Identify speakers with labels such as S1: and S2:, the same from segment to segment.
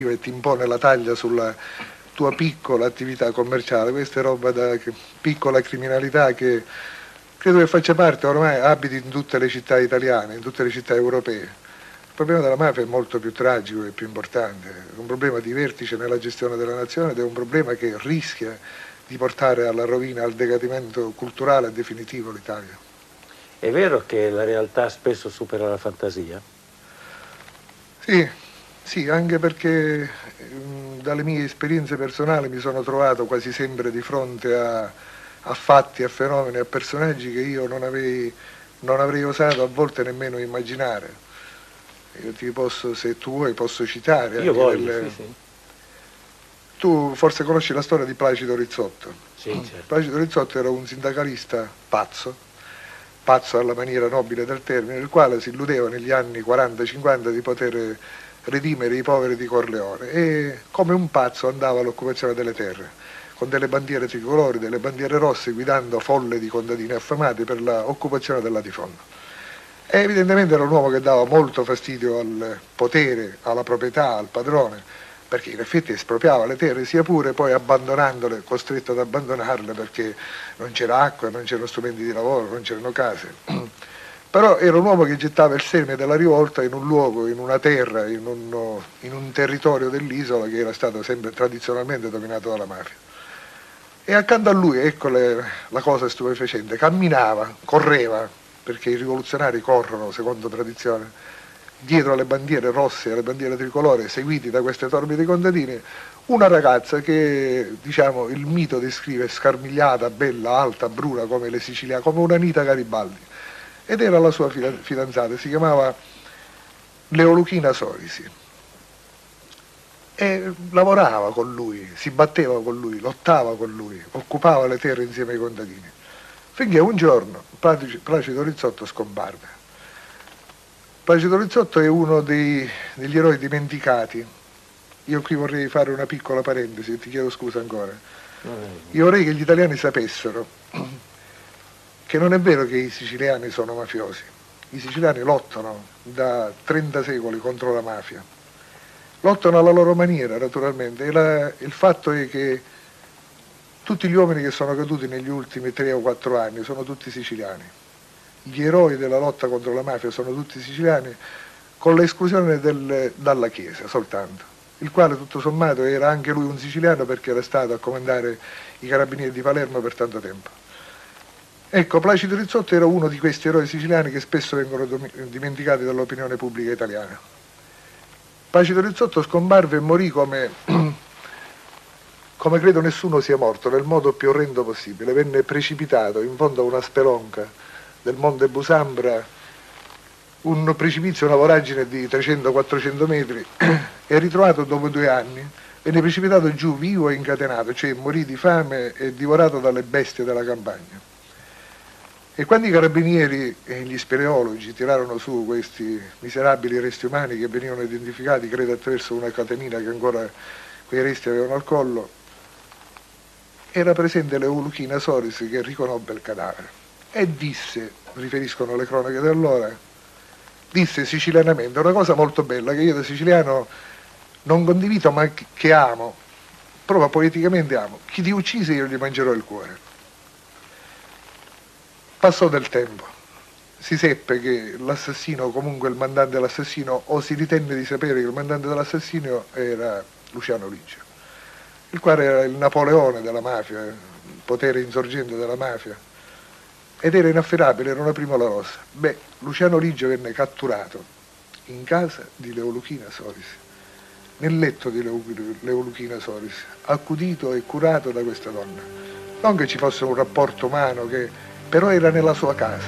S1: e ti impone la taglia sulla tua piccola attività commerciale. Questa è roba da piccola criminalità che credo che faccia parte, ormai abiti in tutte le città italiane, in tutte le città europee. Il problema della mafia è molto più tragico e più importante, è un problema di vertice nella gestione della nazione ed è un problema che rischia di portare alla rovina, al decadimento culturale definitivo l'Italia.
S2: È vero che la realtà spesso supera la fantasia?
S1: Sì, anche perché dalle mie esperienze personali mi sono trovato quasi sempre di fronte a fatti, a fenomeni, a personaggi che io non avrei osato a volte nemmeno immaginare. Io ti posso, se tu vuoi, posso citare.
S2: Io voglio, sì.
S1: Tu forse conosci la storia di Placido Rizzotto.
S2: Sì, certo.
S1: Placido Rizzotto era un sindacalista pazzo alla maniera nobile del termine, il quale si illudeva negli anni 40-50 di poter redimere i poveri di Corleone e come un pazzo andava all'occupazione delle terre con delle bandiere tricolori, delle bandiere rosse, guidando folle di contadini affamati per l'occupazione del latifondo. E evidentemente era un uomo che dava molto fastidio al potere, alla proprietà, al padrone, perché in effetti espropriava le terre, sia pure poi abbandonandole, costretto ad abbandonarle perché non c'era acqua, non c'erano strumenti di lavoro, non c'erano case. Però era un uomo che gettava il seme della rivolta in un luogo, in una terra, in un territorio dell'isola che era stato sempre tradizionalmente dominato dalla mafia. E accanto a lui, ecco la cosa stupefacente, camminava, correva, perché i rivoluzionari corrono, secondo tradizione, dietro alle bandiere rosse e alle bandiere tricolore, seguiti da queste torbide contadine, una ragazza che, diciamo, il mito descrive scarmigliata, bella, alta, bruna come le siciliane, come una Anita Garibaldi. Ed era la sua fidanzata, si chiamava Leoluchina Sorisi. E lavorava con lui, si batteva con lui, lottava con lui, occupava le terre insieme ai contadini. Finché un giorno Placido Rizzotto scomparve. Placido Rizzotto è uno degli eroi dimenticati. Io qui vorrei fare una piccola parentesi, ti chiedo scusa ancora. Io vorrei che gli italiani sapessero che non è vero che i siciliani sono mafiosi. I siciliani lottano da 30 secoli contro la mafia. Lottano alla loro maniera, naturalmente. E il fatto è che tutti gli uomini che sono caduti negli ultimi 3 o 4 anni sono tutti siciliani. Gli eroi della lotta contro la mafia sono tutti siciliani, con l'esclusione dalla Chiesa soltanto, il quale tutto sommato era anche lui un siciliano perché era stato a comandare i carabinieri di Palermo per tanto tempo. Ecco, Placido Rizzotto era uno di questi eroi siciliani che spesso vengono dimenticati dall'opinione pubblica italiana. Placido Rizzotto scomparve e morì come credo nessuno sia morto, nel modo più orrendo possibile. Venne precipitato in fondo a una spelonca del Monte Busambra, un precipizio, una voragine di 300-400 metri, e ritrovato dopo 2 anni, venne precipitato giù vivo e incatenato, cioè morì di fame e divorato dalle bestie della campagna. E quando i carabinieri e gli speleologi tirarono su questi miserabili resti umani che venivano identificati, credo attraverso una catenina che ancora quei resti avevano al collo, era presente Leoluchina Soris che riconobbe il cadavere e disse, riferiscono le cronache di allora, disse sicilianamente una cosa molto bella che io da siciliano non condivido ma che amo, proprio poeticamente amo: chi ti uccise io gli mangerò il cuore. Passò del tempo, si seppe che l'assassino, o comunque il mandante dell'assassino, o si ritenne di sapere che il mandante dell'assassino era Luciano Liggio, il quale era il Napoleone della mafia, il potere insorgente della mafia, ed era inaffidabile, era una primola rossa. Beh, Luciano Liggio venne catturato in casa di Leoluchina Soris, nel letto di Leoluchina Soris, accudito e curato da questa donna. Non che ci fosse un rapporto umano, che però era nella sua casa.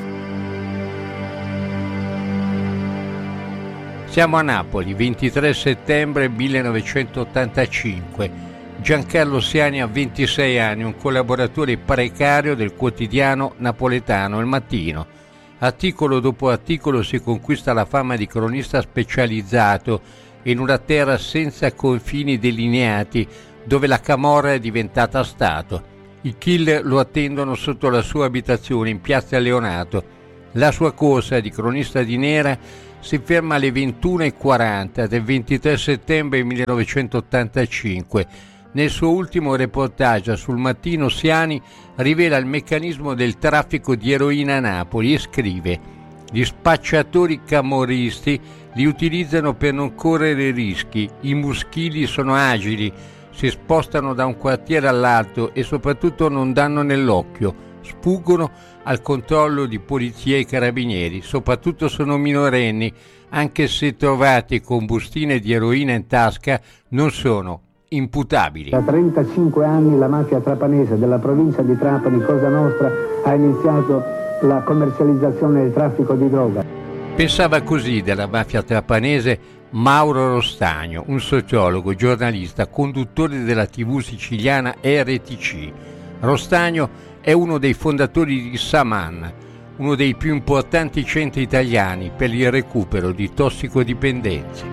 S3: Siamo a Napoli, 23 settembre 1985. Giancarlo Siani ha 26 anni, un collaboratore precario del quotidiano napoletano Il Mattino. Articolo dopo articolo si conquista la fama di cronista specializzato in una terra senza confini delineati, dove la camorra è diventata Stato. I killer lo attendono sotto la sua abitazione in piazza Leonato. La sua corsa di cronista di nera si ferma alle 21:40 del 23 settembre 1985. Nel suo ultimo reportage sul Mattino, Siani rivela il meccanismo del traffico di eroina a Napoli e scrive: gli spacciatori camorristi li utilizzano per non correre rischi, i muschili sono agili, si spostano da un quartiere all'altro e soprattutto non danno nell'occhio, sfuggono al controllo di polizia e carabinieri, soprattutto sono minorenni, anche se trovati con bustine di eroina in tasca non sono imputabili.
S4: Da 35 anni la mafia trapanese della provincia di Trapani, Cosa Nostra, ha iniziato la commercializzazione del traffico di droga.
S3: Pensava così della mafia trapanese Mauro Rostagno, un sociologo, giornalista, conduttore della TV siciliana RTC. Rostagno è uno dei fondatori di Saman, uno dei più importanti centri italiani per il recupero di tossicodipendenzi.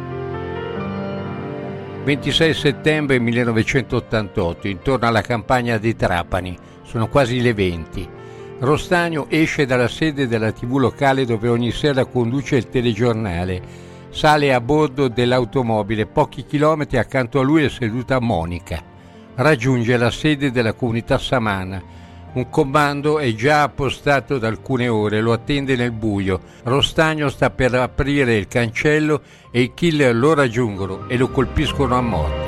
S3: 26 settembre 1988, intorno alla campagna di Trapani, sono quasi le 20. Rostagno esce dalla sede della TV locale dove ogni sera conduce il telegiornale, sale a bordo dell'automobile, pochi chilometri accanto a lui è seduta Monica. Raggiunge la sede della comunità Samana. Un comando è già appostato da alcune ore, lo attende nel buio. Rostagno sta per aprire il cancello e i killer lo raggiungono e lo colpiscono a morte.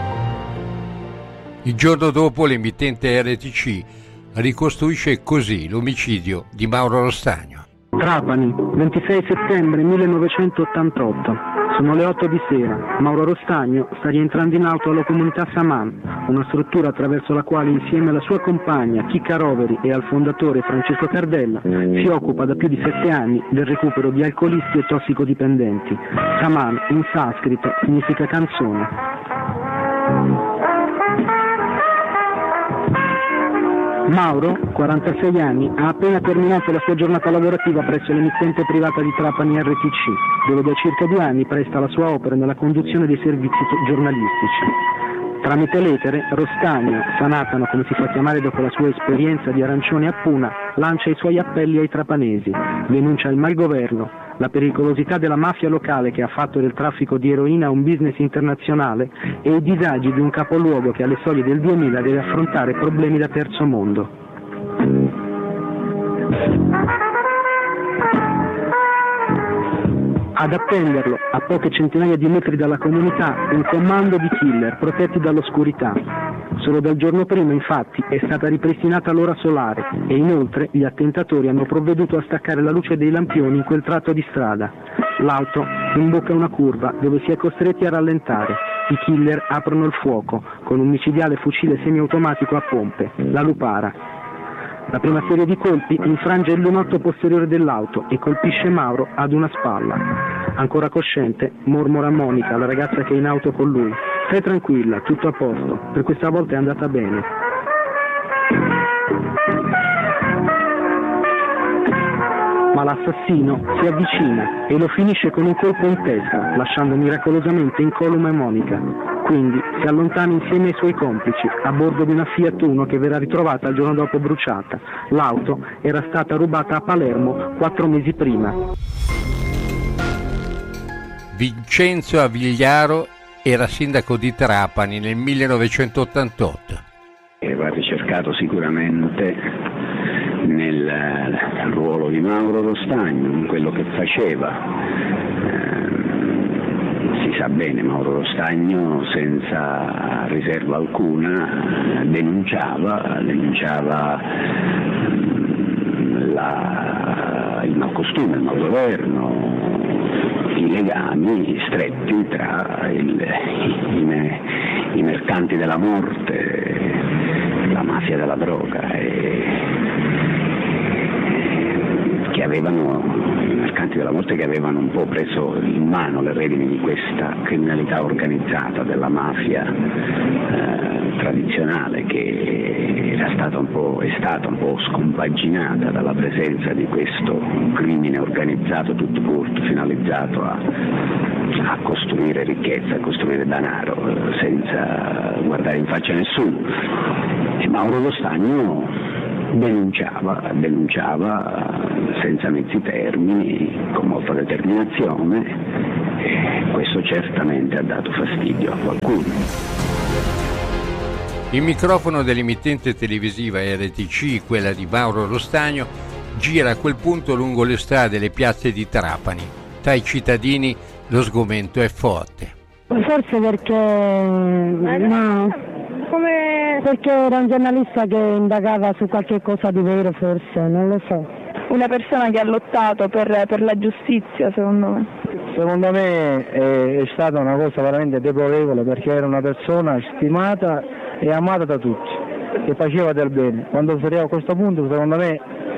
S3: Il giorno dopo l'emittente RTC ricostruisce così l'omicidio di Mauro Rostagno.
S5: Trapani, 26 settembre 1988. Sono le 8 di sera. Mauro Rostagno sta rientrando in auto alla comunità Saman, una struttura attraverso la quale insieme alla sua compagna Chicca Roveri e al fondatore Francesco Cardella si occupa da più di 7 anni del recupero di alcolisti e tossicodipendenti. Saman in sanscrito significa canzone. Mauro, 46 anni, ha appena terminato la sua giornata lavorativa presso l'emittente privata di Trapani RTC, dove da circa 2 anni presta la sua opera nella conduzione dei servizi giornalistici. Tramite l'etere, Rostagno, Sanatano come si fa chiamare dopo la sua esperienza di arancione a Puna, lancia i suoi appelli ai trapanesi, denuncia il malgoverno, la pericolosità della mafia locale che ha fatto del traffico di eroina un business internazionale e i disagi di un capoluogo che alle soglie del 2000 deve affrontare problemi da terzo mondo. Ad attenderlo, a poche centinaia di metri dalla comunità, un comando di killer protetti dall'oscurità. Solo dal giorno prima, infatti, è stata ripristinata l'ora solare e inoltre gli attentatori hanno provveduto a staccare la luce dei lampioni in quel tratto di strada. L'auto imbocca una curva dove si è costretti a rallentare. I killer aprono il fuoco con un micidiale fucile semiautomatico a pompe, la Lupara. La prima serie di colpi infrange il lunotto posteriore dell'auto e colpisce Mauro ad una spalla. Ancora cosciente, mormora Monica, la ragazza che è in auto con lui. Stai tranquilla, tutto a posto, per questa volta è andata bene. Ma l'assassino si avvicina e lo finisce con un colpo in testa, lasciando miracolosamente incolume Monica. Quindi si allontana insieme ai suoi complici, a bordo di una Fiat Uno che verrà ritrovata il giorno dopo bruciata. L'auto era stata rubata a Palermo 4 mesi prima.
S3: Vincenzo Avigliaro era sindaco di Trapani nel 1988.
S6: Va ricercato sicuramente nel ruolo di Mauro Rostagno, in quello che faceva. Si sa bene, Mauro Rostagno senza riserva alcuna denunciava il malcostume, il malgoverno, i legami stretti tra i mercanti della morte, la mafia della droga i mercanti della morte che avevano un po' preso in mano le redini di questa criminalità organizzata della mafia tradizionale, che è stata un po' scompaginata dalla presenza di questo crimine organizzato tutto court, finalizzato a costruire ricchezza, a costruire denaro senza guardare in faccia a nessuno. E Mauro Rostagno denunciava senza mezzi termini, con molta determinazione, e questo certamente ha dato fastidio a qualcuno.
S3: Il microfono dell'emittente televisiva RTC, quella di Mauro Rostagno, gira a quel punto lungo le strade e le piazze di Trapani. Tra i cittadini lo sgomento è forte.
S7: Forse perché perché era un giornalista che indagava su qualche cosa di vero, forse, non lo so.
S8: Una persona che ha lottato per la giustizia, secondo me.
S9: Secondo me è stata una cosa veramente deplorevole, perché era una persona stimata e amata da tutti, che faceva del bene. Quando si arriva a questo punto, secondo me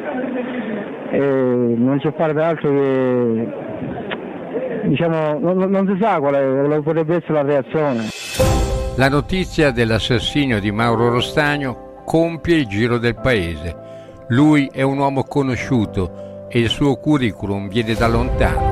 S9: non c'è fare altro che, diciamo, non si sa quale potrebbe essere la reazione.
S3: La notizia dell'assassinio di Mauro Rostagno compie il giro del paese. Lui è un uomo conosciuto e il suo curriculum viene da lontano.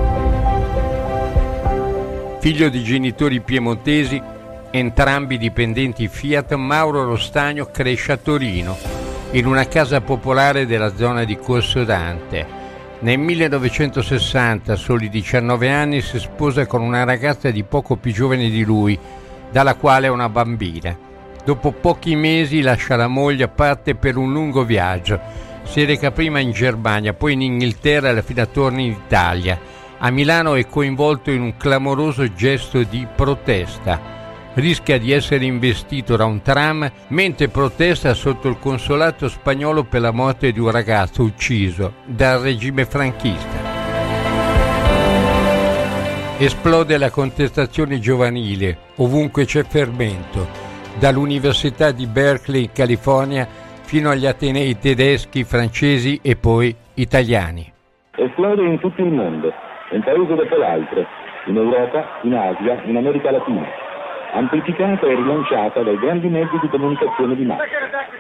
S3: Figlio di genitori piemontesi, entrambi dipendenti Fiat, Mauro Rostagno cresce a Torino, in una casa popolare della zona di Corso Dante. Nel 1960, a soli 19 anni, si sposa con una ragazza di poco più giovane di lui, dalla quale ha una bambina. Dopo pochi mesi lascia la moglie e parte per un lungo viaggio. Si reca prima in Germania, poi in Inghilterra e alla fine torna in Italia. A Milano è coinvolto in un clamoroso gesto di protesta. Rischia di essere investito da un tram mentre protesta sotto il consolato spagnolo per la morte di un ragazzo ucciso dal regime franchista. Esplode la contestazione giovanile, ovunque c'è fermento, dall'Università di Berkeley in California fino agli atenei tedeschi, francesi e poi italiani.
S10: Esplode in tutto il mondo, un paese dopo l'altro, in Europa, in Asia, in America Latina, amplificata e rilanciata dai grandi mezzi di comunicazione di massa.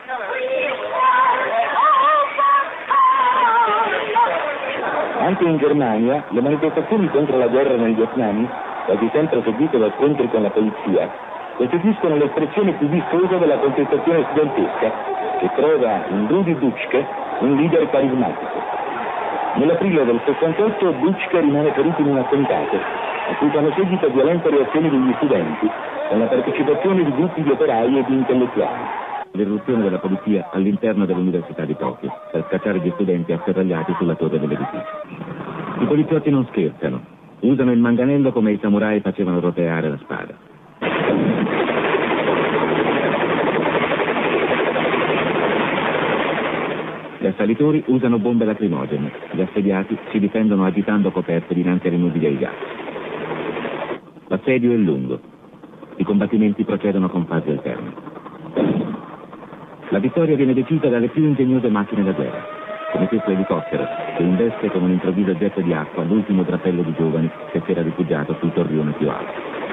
S10: Anche in Germania le manifestazioni contro la guerra nel Vietnam, quasi sempre seguite da scontri con la polizia, costituiscono l'espressione più diffusa della contestazione studentesca, che trova in Rudi Dutschke un leader carismatico. Nell'aprile del 68 Dutschke rimane ferito in un attentato, a cui fanno seguito violente reazioni degli studenti, con la partecipazione di gruppi di operai e di intellettuali. L'irruzione della polizia all'interno dell'Università di Tokyo per scacciare gli studenti afferragliati sulla torre dell'edificio. I poliziotti non scherzano, usano il manganello come i samurai facevano roteare la spada. Gli assalitori usano bombe lacrimogene, gli assediati si difendono agitando coperte dinanzi ai rinudi dei gas. L'assedio è lungo, i combattimenti procedono con fasi alterne. La vittoria viene decisa dalle più ingegnose macchine da guerra, come questo elicottero che investe con un improvviso getto di acqua l'ultimo drappello di giovani che si era rifugiato sul torrione più alto.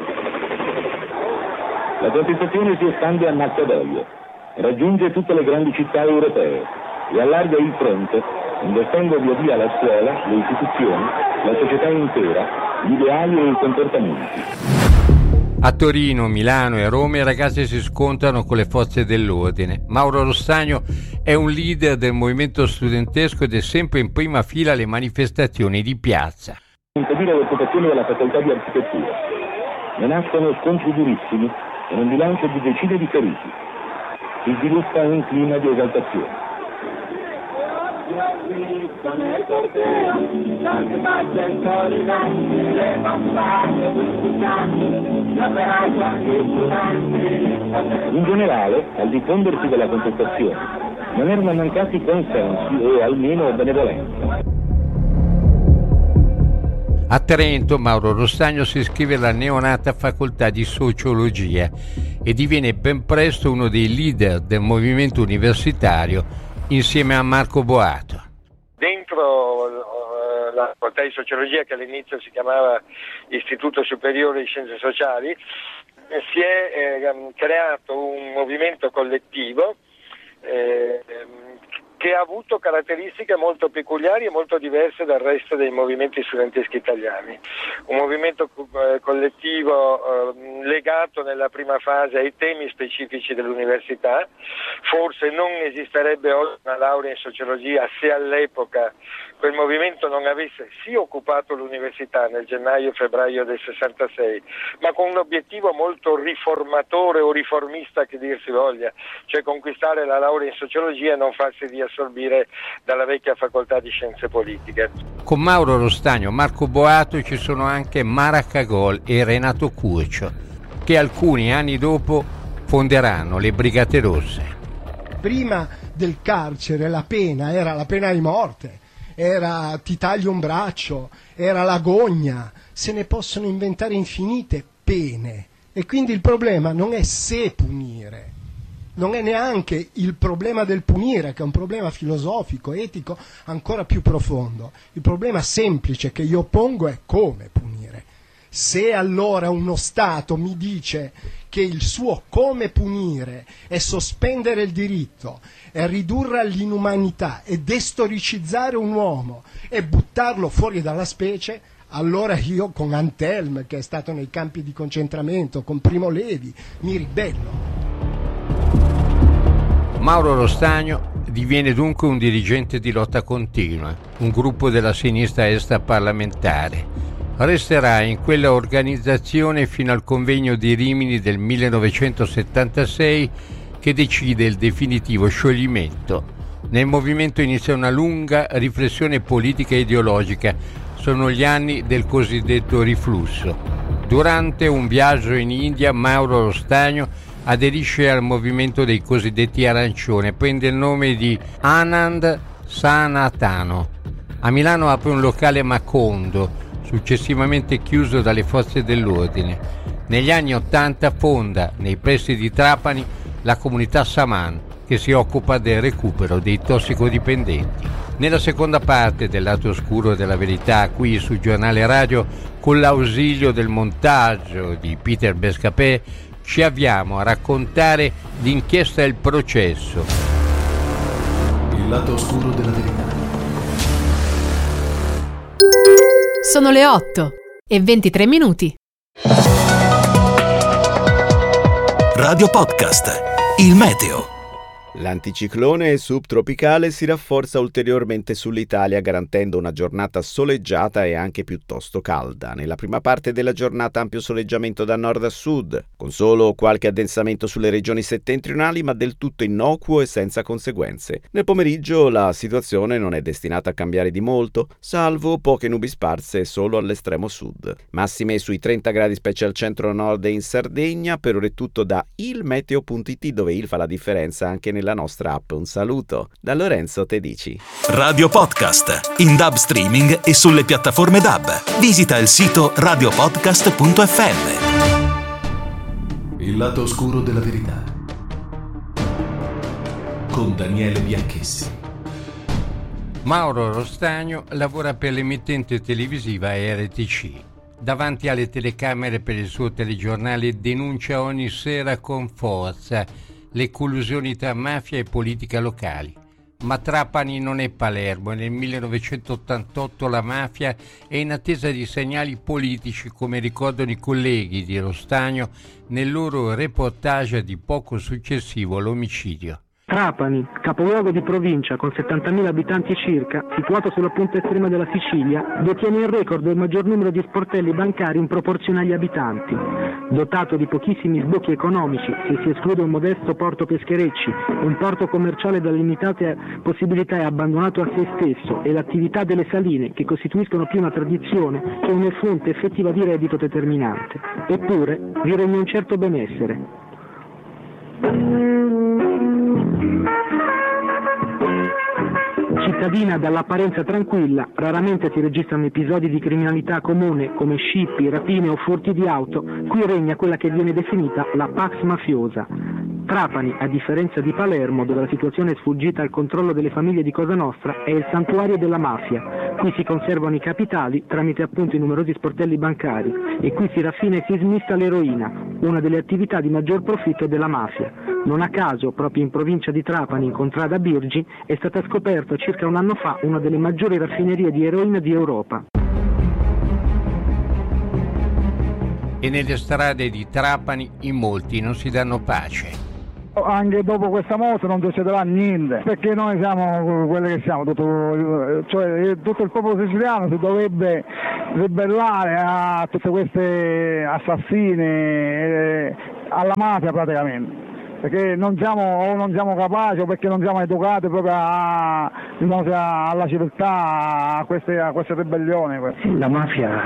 S10: La contestazione si espande a Mazzadoglio, raggiunge tutte le grandi città europee e allarga il fronte, investendo via via la scuola, le istituzioni, la società intera, gli ideali e i comportamenti.
S3: A Torino, Milano e Roma i ragazzi si scontrano con le forze dell'ordine. Mauro Rostagno è un leader del movimento studentesco ed è sempre in prima fila alle manifestazioni di piazza.
S10: Impedire l'occupazione della facoltà di architettura. Ne nascono scontri durissimi e un bilancio di decine di feriti. Si sviluppa un clima di esaltazione. In generale, al diffondersi della contestazione, non erano mancati consensi o almeno benevolenza.
S3: A Trento Mauro Rostagno si iscrive alla neonata facoltà di sociologia e diviene ben presto uno dei leader del movimento universitario insieme a Marco Boato.
S11: Dentro la facoltà di sociologia, che all'inizio si chiamava Istituto Superiore di Scienze Sociali, si è creato un movimento collettivo che ha avuto caratteristiche molto peculiari e molto diverse dal resto dei movimenti studenteschi italiani. Un movimento collettivo legato nella prima fase ai temi specifici dell'università. Forse non esisterebbe oggi una laurea in sociologia se all'epoca quel movimento non avesse sì occupato l'università nel gennaio-febbraio del 66, ma con un obiettivo molto riformatore o riformista che dir si voglia, cioè conquistare la laurea in sociologia e non farsi riassorbire dalla vecchia facoltà di scienze politiche.
S3: Con Mauro Rostagno, Marco Boato ci sono anche Mara Cagol e Renato Curcio, che alcuni anni dopo fonderanno le Brigate Rosse.
S12: Prima del carcere la pena era la pena di morte, era ti taglio un braccio, era l'agonia, se ne possono inventare infinite pene e quindi il problema non è se punire, non è neanche il problema del punire, che è un problema filosofico, etico, ancora più profondo. Il problema semplice che io pongo è come punire. Se allora uno Stato mi dice che il suo come punire è sospendere il diritto, è ridurre all'inumanità, è destoricizzare un uomo e buttarlo fuori dalla specie, allora io con Antelm, che è stato nei campi di concentramento, con Primo Levi, mi ribello.
S3: Mauro Rostagno diviene dunque un dirigente di Lotta Continua, un gruppo della sinistra extraparlamentare. Resterà in quella organizzazione fino al convegno di Rimini del 1976 che decide il definitivo scioglimento. Nel movimento inizia una lunga riflessione politica e ideologica. Sono gli anni del cosiddetto riflusso. Durante un viaggio in India, Mauro Rostagno aderisce al movimento dei cosiddetti arancioni e prende il nome di Anand Sanatano. A Milano apre un locale Macondo, successivamente chiuso dalle forze dell'ordine. Negli anni '80 fonda, nei pressi di Trapani, la comunità Saman, che si occupa del recupero dei tossicodipendenti. Nella seconda parte del lato oscuro della verità, qui sul giornale radio, con l'ausilio del montaggio di Peter Bescapè, ci avviamo a raccontare l'inchiesta e il processo.
S13: Il lato oscuro della verità.
S14: Sono le 8:23.
S13: Radio Podcast, il meteo.
S15: L'anticiclone subtropicale si rafforza ulteriormente sull'Italia, garantendo una giornata soleggiata e anche piuttosto calda. Nella prima parte della giornata ampio soleggiamento da nord a sud, con solo qualche addensamento sulle regioni settentrionali, ma del tutto innocuo e senza conseguenze. Nel pomeriggio la situazione non è destinata a cambiare di molto, salvo poche nubi sparse solo all'estremo sud. Massime sui 30 gradi specie al centro-nord e in Sardegna. Per ora è tutto da ilmeteo.it, dove il fa la differenza anche nella nostra app. Un saluto da Lorenzo Tedici.
S13: Radio Podcast, in DAB streaming e sulle piattaforme DAB. Visita il sito radiopodcast.fm. Il lato oscuro della verità, con Daniele Bianchessi.
S3: Mauro Rostagno lavora per l'emittente televisiva RTC. Davanti alle telecamere per il suo telegiornale denuncia ogni sera con forza le collusioni tra mafia e politica locali. Ma Trapani non è Palermo e nel 1988 la mafia è in attesa di segnali politici, come ricordano i colleghi di Rostagno nel loro reportage di poco successivo all'omicidio.
S5: Trapani, capoluogo di provincia con 70.000 abitanti circa, situato sulla punta estrema della Sicilia, detiene il record del maggior numero di sportelli bancari in proporzione agli abitanti. Dotato di pochissimi sbocchi economici, se si esclude un modesto porto Pescherecci, un porto commerciale da limitate possibilità e abbandonato a se stesso, e l'attività delle saline, che costituiscono più una tradizione che una fonte effettiva di reddito determinante. Eppure vi regna un certo benessere. Cittadina dall'apparenza tranquilla, raramente si registrano episodi di criminalità comune come scippi, rapine o furti di auto. Qui regna quella che viene definita la pax mafiosa. Trapani, a differenza di Palermo, dove la situazione è sfuggita al controllo delle famiglie di Cosa Nostra, è il santuario della mafia. Qui si conservano i capitali tramite appunto i numerosi sportelli bancari e qui si raffina e si smista l'eroina, una delle attività di maggior profitto della mafia. Non a caso, proprio in provincia di Trapani, in contrada Birgi, è stata scoperta circa un anno fa una delle maggiori raffinerie di eroina di Europa.
S3: E nelle strade di Trapani in molti non si danno pace.
S9: Anche dopo questa moto non succederà niente, perché noi siamo quelli che siamo, tutto il popolo siciliano si dovrebbe ribellare a tutte queste assassine, alla mafia praticamente, perché non siamo capaci o perché non siamo educati proprio alla civiltà, a queste ribellioni.
S6: La mafia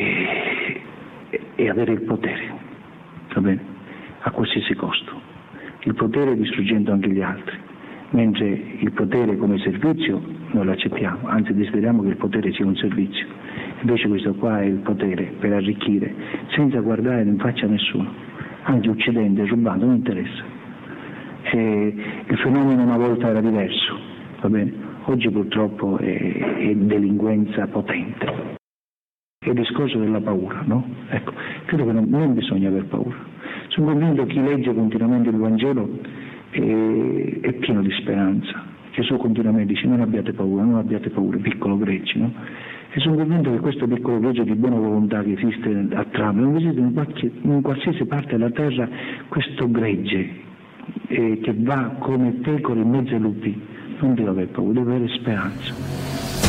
S6: è avere il potere, va bene, a qualsiasi costo. Il potere distruggendo anche gli altri, mentre il potere come servizio noi lo accettiamo, anzi desideriamo che il potere sia un servizio. Invece questo qua è il potere per arricchire senza guardare in faccia a nessuno, anche uccidendo e rubando, non interessa. Il fenomeno una volta era diverso, va bene? Oggi purtroppo è delinquenza potente. È il discorso della paura, no? Ecco, credo che non bisogna aver paura. Sono convinto che chi legge continuamente il Vangelo è pieno di speranza. Gesù continuamente dice non abbiate paura, piccolo gregge, no? E sono convinto che questo piccolo gregge di buona volontà che esiste a Trapani, non esiste in qualsiasi parte della terra questo gregge che va come pecore in mezzo ai lupi, non deve avere paura, deve avere speranza.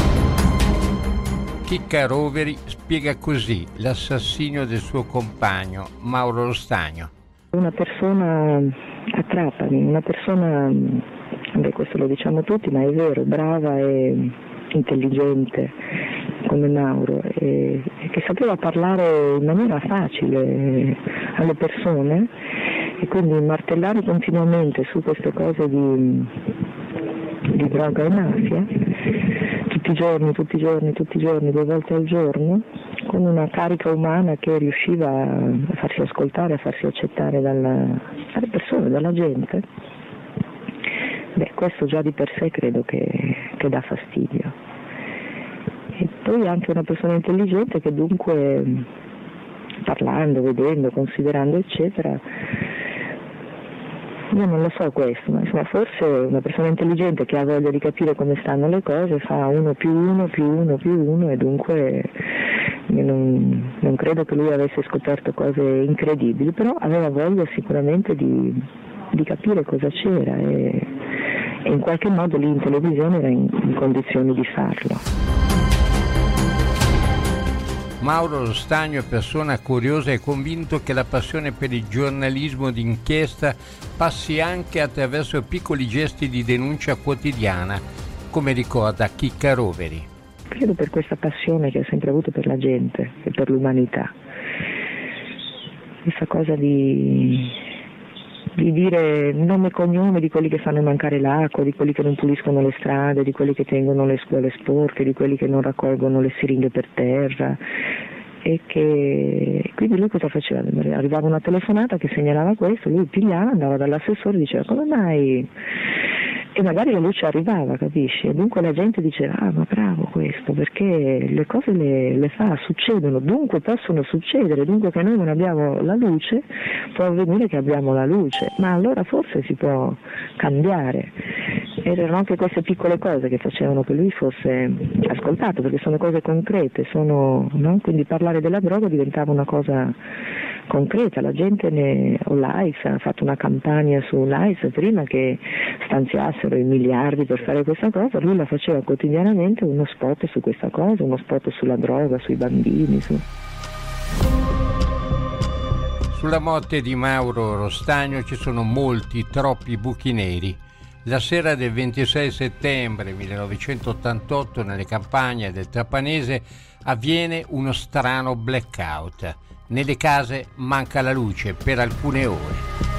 S3: Chicca Roveri spiega così l'assassinio del suo compagno, Mauro Rostagno.
S16: Una persona a Trapani, una persona, questo lo diciamo tutti, ma è vero, brava e intelligente come Mauro, e che sapeva parlare in maniera facile alle persone e quindi martellare continuamente su queste cose di droga e mafia, tutti i giorni, 2 volte al giorno, con una carica umana che riusciva a farsi ascoltare, a farsi accettare dalle persone, dalla gente. Questo già di per sé credo che dà fastidio. E poi anche una persona intelligente che dunque, parlando, vedendo, considerando eccetera, io non lo so questo, ma insomma forse una persona intelligente che ha voglia di capire come stanno le cose fa 1 più 1 più 1 più 1 e dunque non credo che lui avesse scoperto cose incredibili, però aveva voglia sicuramente di capire cosa c'era e in qualche modo lì in televisione era in condizioni di farlo.
S3: Mauro Rostagno è persona curiosa e convinto che la passione per il giornalismo d'inchiesta passi anche attraverso piccoli gesti di denuncia quotidiana, come ricorda Chicca Roveri.
S16: Credo per questa passione che ha sempre avuto per la gente e per l'umanità. Questa cosa di dire nome e cognome di quelli che fanno mancare l'acqua, di quelli che non puliscono le strade, di quelli che tengono le scuole sporche, di quelli che non raccolgono le siringhe per terra, e che quindi lui cosa faceva? Arrivava una telefonata che segnalava questo, lui pigliava, andava dall'assessore e diceva come mai? E magari la luce arrivava, capisci? E dunque la gente diceva ma bravo questo, perché le cose le fa, succedono, dunque possono succedere, dunque che noi non abbiamo la luce, può avvenire che abbiamo la luce, ma allora forse si può cambiare. Erano anche queste piccole cose che facevano che lui fosse ascoltato, perché sono cose concrete, no? Quindi parlare della droga diventava una cosa concreta, la gente l'AIS ha fatto una campagna su l'AIS prima che stanziassero i miliardi per fare questa cosa, lui la faceva quotidianamente, uno spot su questa cosa, uno spot sulla droga, sui bambini.
S3: Sulla morte di Mauro Rostagno ci sono molti, troppi buchi neri. La sera del 26 settembre 1988 nelle campagne del Trapanese avviene uno strano blackout. Nelle case manca la luce per alcune ore.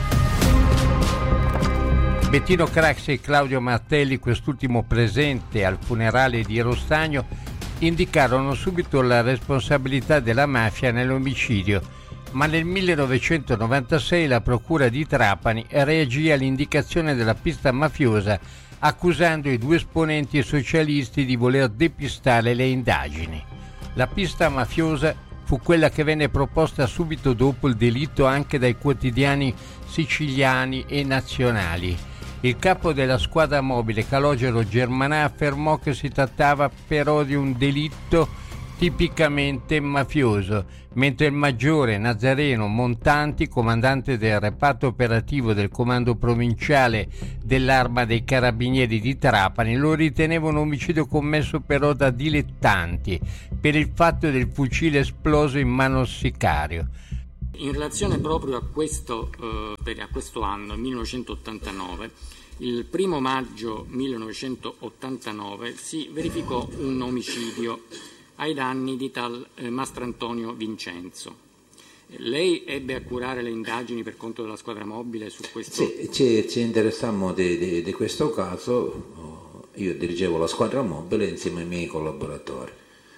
S3: Bettino Craxi e Claudio Martelli, quest'ultimo presente al funerale di Rostagno, indicarono subito la responsabilità della mafia nell'omicidio, ma nel 1996 la Procura di Trapani reagì all'indicazione della pista mafiosa, accusando i 2 esponenti socialisti di voler depistare le indagini. La pista mafiosa fu quella che venne proposta subito dopo il delitto anche dai quotidiani siciliani e nazionali. Il capo della squadra mobile, Calogero Germanà, affermò che si trattava però di un delitto tipicamente mafioso, mentre il maggiore Nazareno Montanti, comandante del reparto operativo del comando provinciale dell'Arma dei Carabinieri di Trapani, lo riteneva un omicidio commesso però da dilettanti per il fatto del fucile esploso in mano al sicario.
S17: In relazione proprio a questo anno, 1989, il 1 maggio 1989 si verificò un omicidio ai danni di tal Mastrantonio Vincenzo. Lei ebbe a curare le indagini per conto della squadra mobile su questo?
S18: Sì, ci interessammo di questo caso. Io dirigevo la squadra mobile insieme ai miei collaboratori.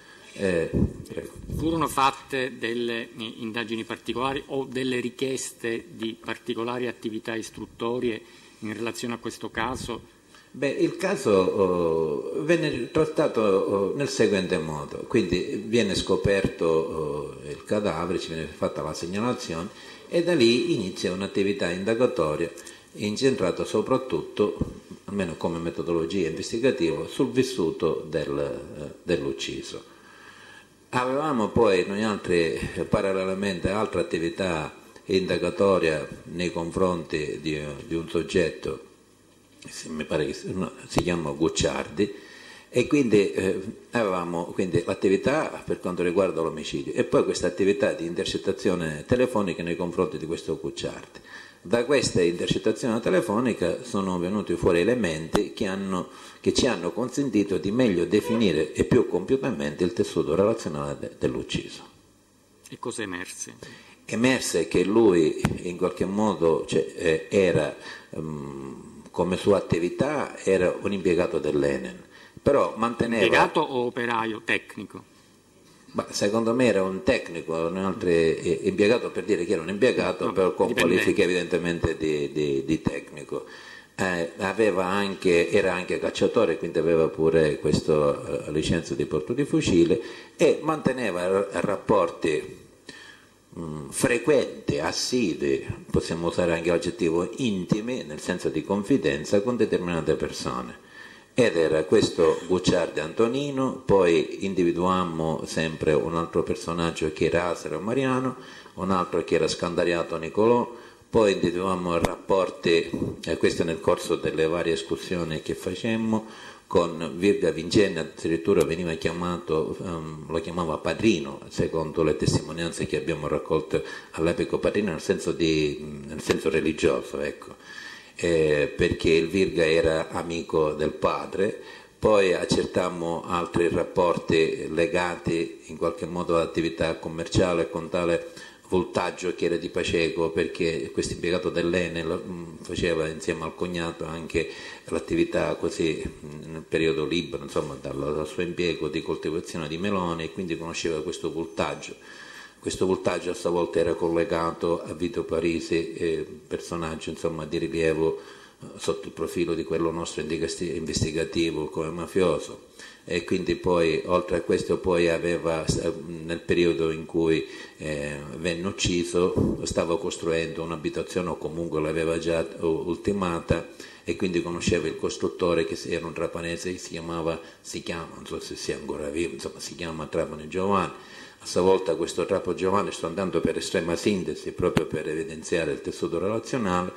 S17: Furono fatte delle indagini particolari o delle richieste di particolari attività istruttorie in relazione a questo caso?
S18: Il caso venne trattato nel seguente modo, quindi viene scoperto il cadavere, ci viene fatta la segnalazione e da lì inizia un'attività indagatoria incentrata soprattutto, almeno come metodologia investigativa, sul vissuto dell'ucciso. Avevamo poi noi altri parallelamente altre attività indagatoria nei confronti di un soggetto, mi pare che si chiama Gucciardi, e quindi avevamo l'attività per quanto riguarda l'omicidio e poi questa attività di intercettazione telefonica nei confronti di questo Gucciardi. Da questa intercettazione telefonica sono venuti fuori elementi che ci hanno consentito di meglio definire e più compiutamente il tessuto relazionale dell'ucciso.
S17: E cosa emerse?
S18: Emerse che lui in qualche modo era, come sua attività, era un impiegato dell'Enel, però manteneva...
S17: Impiegato o operaio tecnico?
S18: Secondo me era un tecnico, impiegato per dire che era un impiegato, però con qualifiche evidentemente di tecnico. Era anche cacciatore, quindi aveva pure questa licenza di porto di fucile e manteneva rapporti frequenti, assidui, possiamo usare anche l'aggettivo intimi, nel senso di confidenza con determinate persone. Ed era questo Gucciardi Antonino, poi individuammo sempre un altro personaggio che era Asero Mariano, un altro che era Scandariato Nicolò, poi individuammo rapporti, questo nel corso delle varie escursioni che facemmo, con Virga Vincenzi, addirittura veniva chiamato, lo chiamava padrino, secondo le testimonianze che abbiamo raccolto all'epoca, padrino nel senso religioso, ecco. Perché il Virga era amico del padre, poi accertammo altri rapporti legati in qualche modo all'attività commerciale con tale Voltaggio che era di Paceco, perché questo impiegato dell'Enel faceva insieme al cognato anche l'attività così nel periodo libero, insomma dal suo impiego di coltivazione di meloni, e quindi conosceva questo Voltaggio. Questo Voltaggio a sua volta era collegato a Vito Parisi, personaggio insomma di rilievo sotto il profilo di quello nostro investigativo come mafioso, e quindi poi oltre a questo poi aveva, nel periodo in cui venne ucciso, stava costruendo un'abitazione o comunque l'aveva già ultimata, e quindi conosceva il costruttore che era un trapanese che si chiama, non so se sia ancora vivo, insomma si chiama Trapani Giovanni. A sua volta questo Trapo Giovanni, sto andando per estrema sintesi proprio per evidenziare il tessuto relazionale,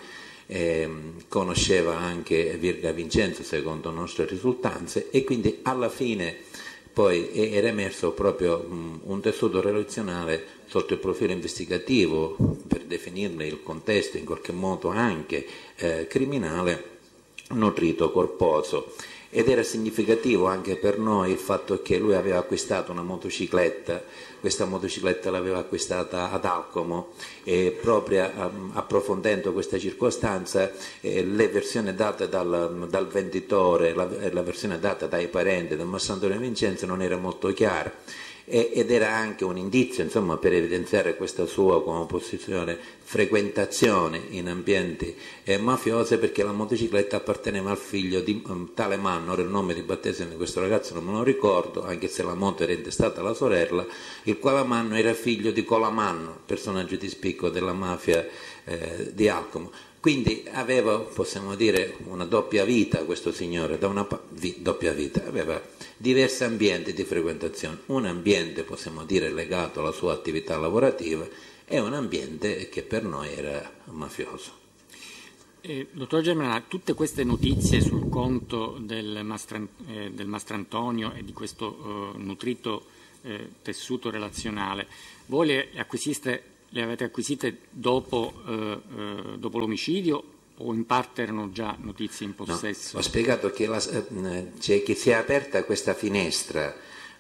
S18: conosceva anche Virga Vincenzo secondo nostre risultanze, e quindi alla fine poi era emerso proprio un tessuto relazionale sotto il profilo investigativo, per definirne il contesto in qualche modo anche criminale, nutrito, corposo. Ed era significativo anche per noi il fatto che lui aveva acquistato una motocicletta, questa motocicletta l'aveva acquistata ad Alcomo, e proprio approfondendo questa circostanza le versioni date dal venditore, la versione data dai parenti del Mastrantonio Vincenzo non era molto chiara, ed era anche un indizio, insomma, per evidenziare questa sua, come posizione, frequentazione in ambienti mafiosi, perché la motocicletta apparteneva al figlio di tale Manno, era il nome di battesimo di questo ragazzo, non me lo ricordo, anche se la moto era intestata alla sorella, il quale Manno era figlio di Colamanno, personaggio di spicco della mafia di Alcamo. Quindi aveva, possiamo dire, una doppia vita questo signore, doppia vita, aveva diversi ambienti di frequentazione, un ambiente, possiamo dire, legato alla sua attività lavorativa e un ambiente che per noi era mafioso.
S17: Dottor Germana, tutte queste notizie sul conto del Mastrantonio e di questo nutrito tessuto relazionale, voi le avete acquisite dopo l'omicidio o in parte erano già notizie in possesso?
S18: No, ho spiegato che che si è aperta questa finestra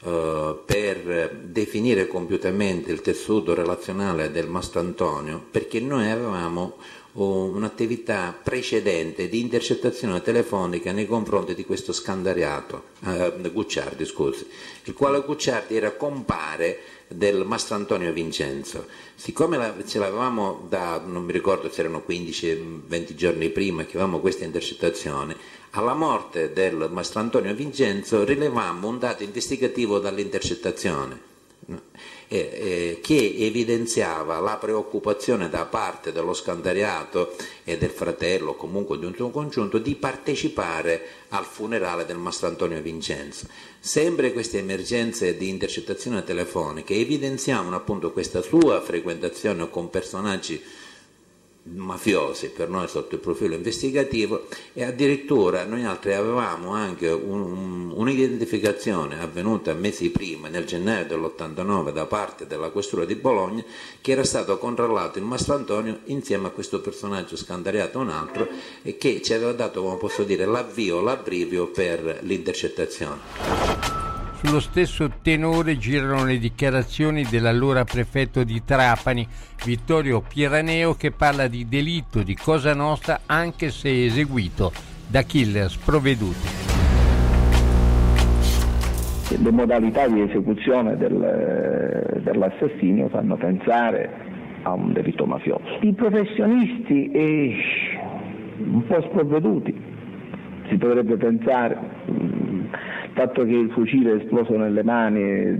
S18: per definire compiutamente il tessuto relazionale del Mastrantonio, perché noi avevamo un'attività precedente di intercettazione telefonica nei confronti di questo scandariato, Gucciardi, scusi, il quale Gucciardi era compare del Mastrantonio Vincenzo. Siccome ce l'avevamo non mi ricordo se erano 15-20 giorni prima che avevamo questa intercettazione, alla morte del Mastrantonio Vincenzo rilevammo un dato investigativo dall'intercettazione che evidenziava la preoccupazione da parte dello scandariato e del fratello, comunque di un suo congiunto, di partecipare al funerale del Mastrantonio Vincenzo. Sempre queste emergenze di intercettazione telefonica evidenziavano appunto questa sua frequentazione con personaggi mafiosi, per noi sotto il profilo investigativo, e addirittura noi altri avevamo anche un'identificazione avvenuta mesi prima, nel gennaio dell'89, da parte della questura di Bologna, che era stato controllato il Mastrantonio insieme a questo personaggio scandariato, un altro, e che ci aveva dato, come posso dire, l'abbrivio per l'intercettazione.
S3: Sullo stesso tenore girano le dichiarazioni dell'allora prefetto di Trapani, Vittorio Pieraneo, che parla di delitto di Cosa Nostra anche se eseguito da killer sprovveduti.
S6: Le modalità di esecuzione dell'assassinio fanno pensare a un delitto mafioso. I professionisti un po' sprovveduti, si potrebbe pensare. Il fatto che il fucile è esploso nelle mani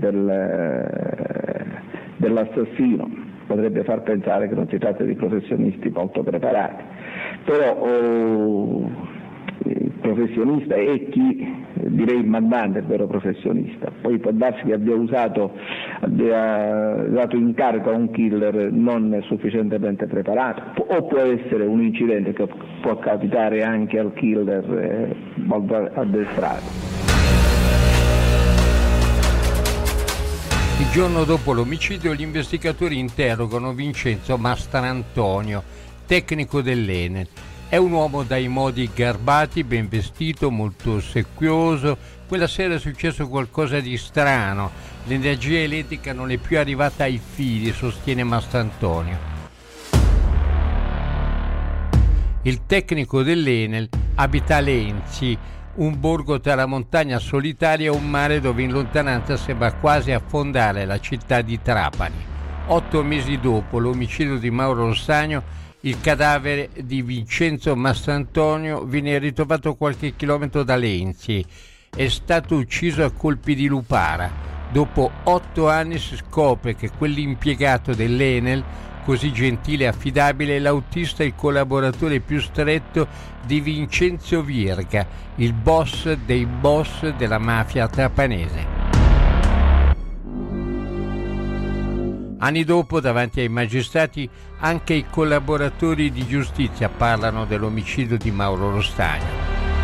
S6: dell'assassino potrebbe far pensare che non si tratta di professionisti molto preparati, però il professionista è chi, direi il mandante, è il vero professionista. Poi può darsi che abbia dato incarico a un killer non sufficientemente preparato, o può essere un incidente che può capitare anche al killer molto addestrato.
S3: Il giorno dopo l'omicidio gli investigatori interrogano Vincenzo Mastrantonio, tecnico dell'Enel. È un uomo dai modi garbati, ben vestito, molto ossequioso. Quella sera è successo qualcosa di strano. L'energia elettrica non è più arrivata ai fili, sostiene Mastrantonio. Il tecnico dell'Enel abita a Lenzi, un borgo tra la montagna solitaria e un mare dove in lontananza sembra quasi affondare la città di Trapani. 8 mesi dopo l'omicidio di Mauro Rossagno, il cadavere di Vincenzo Mastrantonio viene ritrovato qualche chilometro da Lenzi. È stato ucciso a colpi di lupara. Dopo 8 anni si scopre che quell'impiegato dell'Enel, così gentile e affidabile, è l'autista e il collaboratore più stretto di Vincenzo Virga, il boss dei boss della mafia trapanese. Anni dopo, davanti ai magistrati, anche i collaboratori di giustizia parlano dell'omicidio di Mauro Rossagno.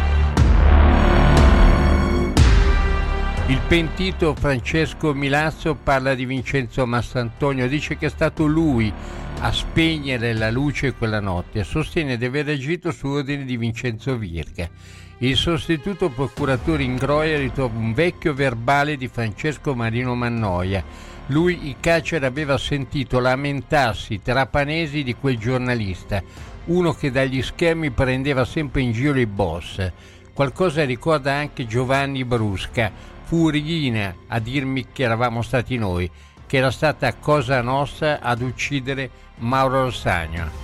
S3: Il pentito Francesco Milazzo parla di Vincenzo Mastrantonio, dice che è stato lui a spegnere la luce quella notte e sostiene di aver agito su ordine di Vincenzo Virga. Il sostituto procuratore Ingroia ritrova un vecchio verbale di Francesco Marino Mannoia. Lui in carcere aveva sentito lamentarsi i trapanesi di quel giornalista, uno che dagli schermi prendeva sempre in giro i boss. Qualcosa ricorda anche Giovanni Brusca, Furina a dirmi che eravamo stati noi, che era stata Cosa Nostra ad uccidere Mauro Rostagno.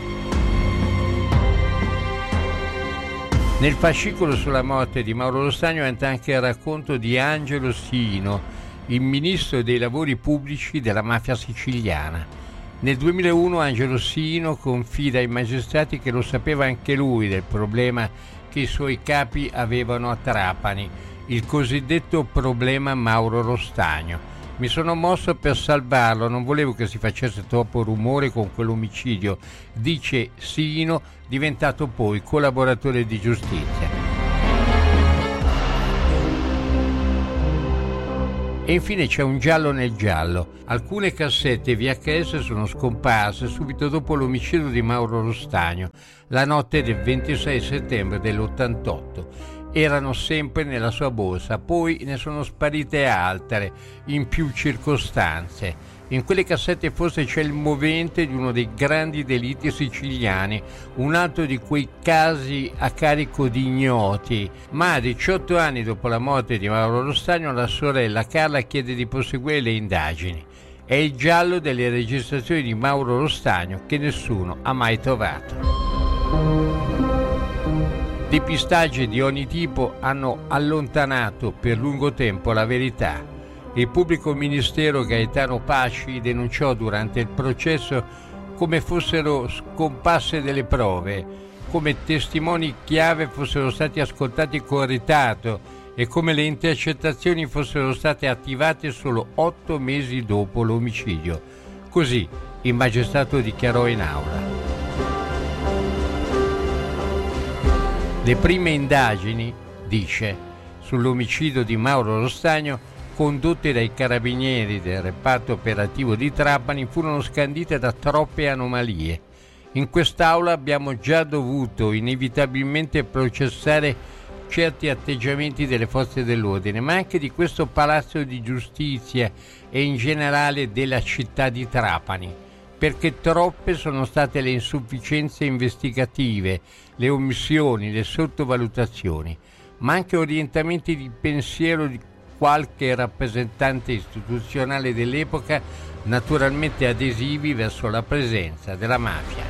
S3: Nel fascicolo sulla morte di Mauro Rostagno entra anche il racconto di Angelo Siino, il ministro dei lavori pubblici della mafia siciliana. Nel 2001 Angelo Siino confida ai magistrati che lo sapeva anche lui del problema che i suoi capi avevano a Trapani, il cosiddetto problema Mauro Rostagno. Mi sono mosso per salvarlo, non volevo che si facesse troppo rumore con quell'omicidio, dice Siino, diventato poi collaboratore di giustizia. E infine c'è un giallo nel giallo. Alcune cassette VHS sono scomparse subito dopo l'omicidio di Mauro Rostagno, la notte del 26 settembre dell'88. Erano sempre nella sua borsa, poi ne sono sparite altre in più circostanze. In quelle cassette forse c'è il movente di uno dei grandi delitti siciliani, un altro di quei casi a carico di ignoti. Ma a 18 anni dopo la morte di Mauro Rostagno, la sorella Carla chiede di proseguire le indagini. È il giallo delle registrazioni di Mauro Rostagno che nessuno ha mai trovato. Depistaggi di ogni tipo hanno allontanato per lungo tempo la verità. Il pubblico ministero Gaetano Pasci denunciò durante il processo come fossero scomparse delle prove, come testimoni chiave fossero stati ascoltati con ritardo e come le intercettazioni fossero state attivate solo 8 mesi dopo l'omicidio. Così il magistrato dichiarò in aula. Le prime indagini, dice, sull'omicidio di Mauro Rostagno, condotte dai carabinieri del reparto operativo di Trapani, furono scandite da troppe anomalie. In quest'aula abbiamo già dovuto inevitabilmente processare certi atteggiamenti delle forze dell'ordine, ma anche di questo palazzo di giustizia e in generale della città di Trapani, perché troppe sono state le insufficienze investigative, le omissioni, le sottovalutazioni, ma anche orientamenti di pensiero di qualche rappresentante istituzionale dell'epoca, naturalmente adesivi verso la presenza della mafia.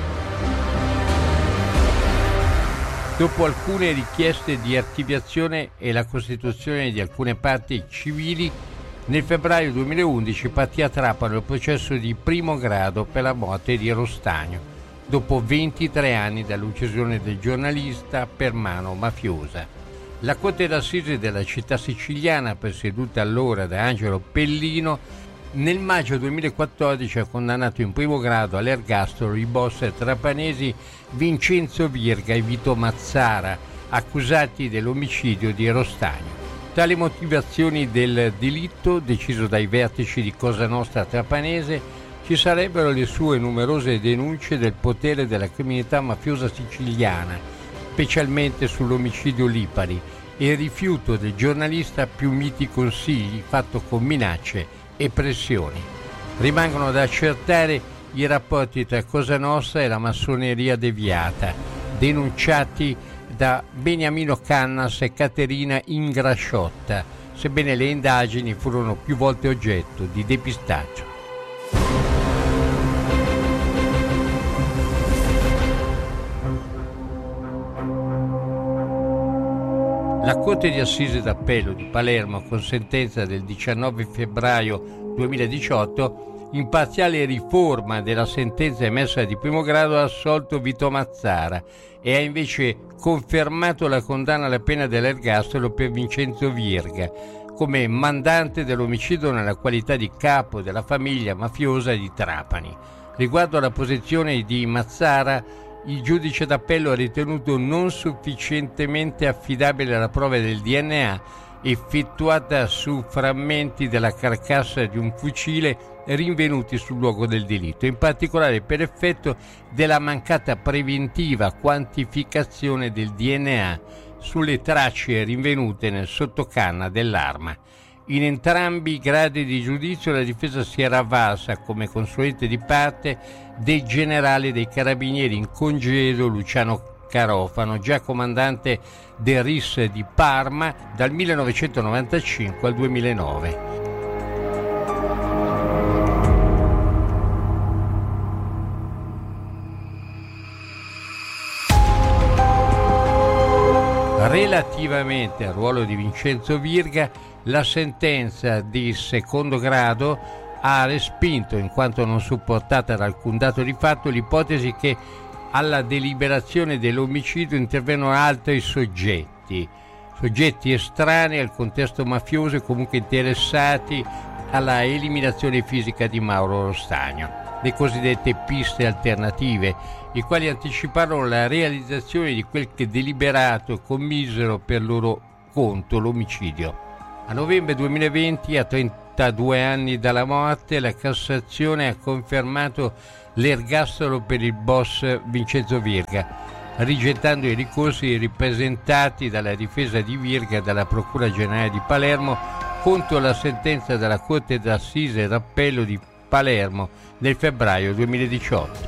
S3: Dopo alcune richieste di archiviazione e la costituzione di alcune parti civili, nel febbraio 2011 partì a Trapani il processo di primo grado per la morte di Rostagno, dopo 23 anni dall'uccisione del giornalista per mano mafiosa. La Corte d'Assise della città siciliana, presieduta allora da Angelo Pellino, nel maggio 2014 ha condannato in primo grado all'ergastolo i boss trapanesi Vincenzo Virga e Vito Mazzara, accusati dell'omicidio di Rostagno. Tra le motivazioni del delitto, deciso dai vertici di Cosa Nostra trapanese, ci sarebbero le sue numerose denunce del potere della criminalità mafiosa siciliana, specialmente sull'omicidio Lipari, e il rifiuto del giornalista più miti consigli fatto con minacce e pressioni. Rimangono da accertare i rapporti tra Cosa Nostra e la massoneria deviata, denunciati da Beniamino Cannas e Caterina Ingrasciotta, sebbene le indagini furono più volte oggetto di depistaggio. La Corte di Assise d'Appello di Palermo, con sentenza del 19 febbraio 2018, in parziale riforma della sentenza emessa di primo grado, ha assolto Vito Mazzara e ha invece confermato la condanna alla pena dell'ergastolo per Vincenzo Virga come mandante dell'omicidio nella qualità di capo della famiglia mafiosa di Trapani. Riguardo alla posizione di Mazzara, il giudice d'appello ha ritenuto non sufficientemente affidabile la prova del DNA effettuata su frammenti della carcassa di un fucile rinvenuti sul luogo del delitto, in particolare per effetto della mancata preventiva quantificazione del DNA sulle tracce rinvenute nel sottocanna dell'arma. In entrambi i gradi di giudizio la difesa si era avvalsa come consulente di parte del generale dei carabinieri in congedo Luciano Carofano, già comandante del RIS di Parma dal 1995 al 2009. Relativamente al ruolo di Vincenzo Virga, la sentenza di secondo grado ha respinto, in quanto non supportata da alcun dato di fatto, l'ipotesi che alla deliberazione dell'omicidio intervennero altri soggetti estranei al contesto mafioso e comunque interessati alla eliminazione fisica di Mauro Rostagno, le cosiddette piste alternative, i quali anticiparono la realizzazione di quel che deliberato e commisero per loro conto l'omicidio. A novembre 2020, a 32 anni dalla morte, la Cassazione ha confermato l'ergastolo per il boss Vincenzo Virga, rigettando i ricorsi ripresentati dalla difesa di Virga e dalla Procura Generale di Palermo contro la sentenza della Corte d'Assise d'Appello di Palermo nel febbraio 2018.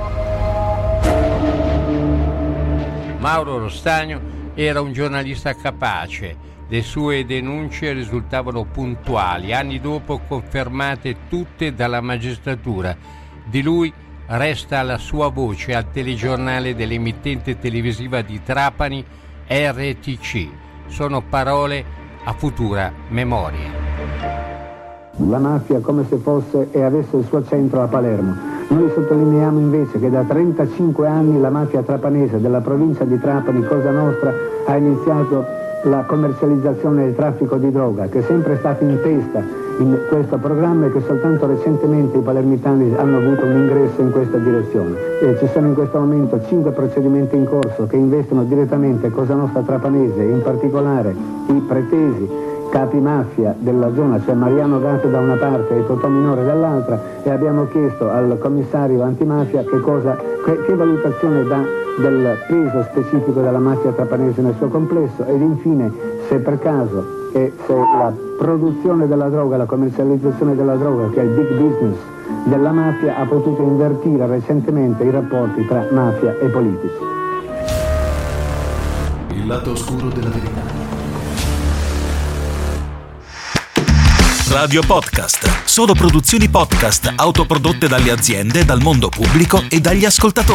S3: Mauro Rostagno era un giornalista capace, le sue denunce risultavano puntuali, anni dopo confermate tutte dalla magistratura. Di lui resta la sua voce al telegiornale dell'emittente televisiva di Trapani RTC. Sono parole a futura memoria.
S4: La mafia come se fosse e avesse il suo centro a Palermo. Noi sottolineiamo invece che da 35 anni la mafia trapanese della provincia di Trapani, Cosa Nostra, ha iniziato la commercializzazione del traffico di droga, che è sempre stato in testa in questo programma e che soltanto recentemente i palermitani hanno avuto un ingresso in questa direzione. E ci sono in questo momento 5 procedimenti in corso che investono direttamente Cosa Nostra Trapanese, in particolare i pretesi capi mafia della zona, cioè Mariano Gatto da una parte e Totò Minore dall'altra, e abbiamo chiesto al commissario antimafia che valutazione dà del peso specifico della mafia trapanese nel suo complesso, ed infine se per caso e se la produzione della droga, la commercializzazione della droga, che è il big business della mafia, ha potuto invertire recentemente i rapporti tra mafia e politici.
S13: Il lato oscuro della verità. Radio Podcast. Solo produzioni podcast autoprodotte dalle aziende, dal mondo pubblico e dagli ascoltatori.